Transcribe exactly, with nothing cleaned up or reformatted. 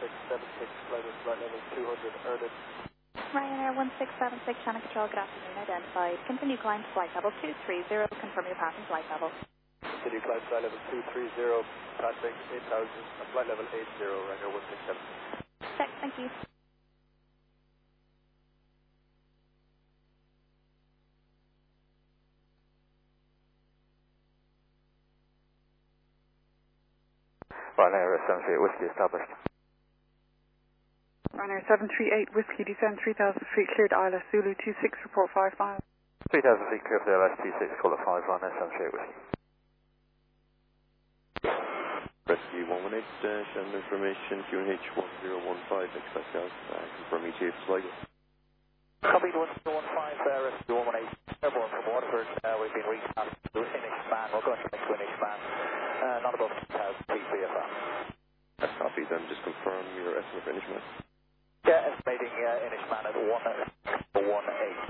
six seven six, flight with flight level two hundred, Erden. Ryanair one six seven six, Channel Control, good afternoon, identified. Continue climb to flight level two three zero, confirm your passing flight level. Continue climb to flight level two three zero, passing eight thousand, and flight level eight zero, Ryanair one six seven six. Check, thank you. Ryanair seven three eight Whiskey established. Ryanair seven three eight Whiskey, descend three thousand feet, cleared I L S Zulu two six, report five miles. three thousand feet clear for the I L S two six, call it five, Ryanair seven three eight Whiskey. Rescue one one eight, uh, send information, Q N H one zero one five, expect out, uh, confirm E T A for Sligo. Copy one zero one five, uh, Rescue one one eight, airborne from Waterford, uh, we've been recast to Inishman, we're going to make to Inishman, uh, not above two thousand feet V F R. That's copy, then just confirm your estimate for Inishman. Yeah, estimating uh, Inishman at one one eight.